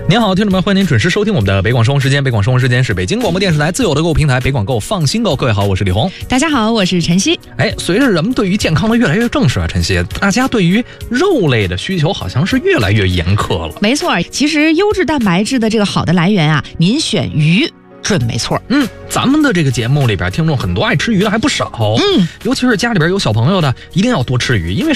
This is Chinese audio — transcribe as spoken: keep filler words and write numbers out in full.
您好，听众们，欢迎您准时收听我们的北广生活时间。北广生活时间是北京广播电视台自有的购物平台北广购放心购。各位好，我是李红。 大家好，我是晨曦。 哎，随着人们对于健康的越来越重视啊，晨曦，大家对于肉类的需求好像是越来越严苛了。 没错，其实优质蛋白质的这个好的来源啊，您选鱼准没错。 嗯，咱们的这个节目里边，听众很多爱吃鱼的还不少。 嗯， 尤其是家里边有小朋友的，一定要多吃鱼，因为